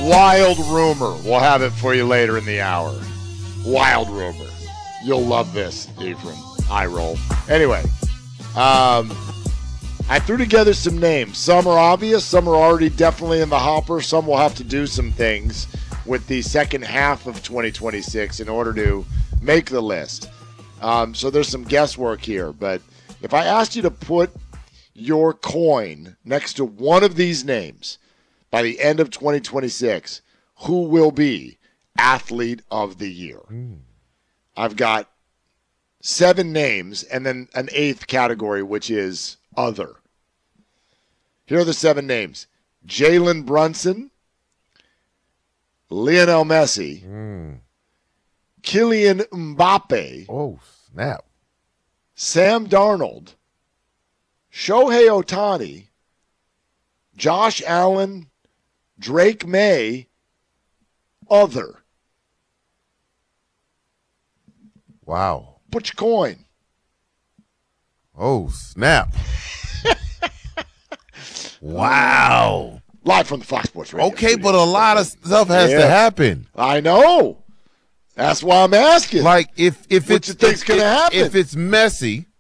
wild rumor. We'll have it for you later in the hour. Wild rumor. You'll love this, Ephraim. Eye roll. Anyway, I threw together some names. Some are obvious. Some are already definitely in the hopper. Some will have to do some things with the second half of 2026 in order to make the list. So there's some guesswork here. But if I asked you to put your coin next to one of these names by the end of 2026, who will be Athlete of the Year? I've got 7 names and then an 8th category, which is other. Here are the 7 names: Jalen Brunson, Lionel Messi, Kylian Mbappe, Oh, snap. Sam Darnold, Shohei Ohtani, Josh Allen, Drake May, other. Wow. Put your coin. Oh, snap. Wow. Live from the Fox Sports Radio Okay, studio. but a lot of stuff has to happen. I know. That's why I'm asking. Like if What it's you think's gonna happen? If it's Messi,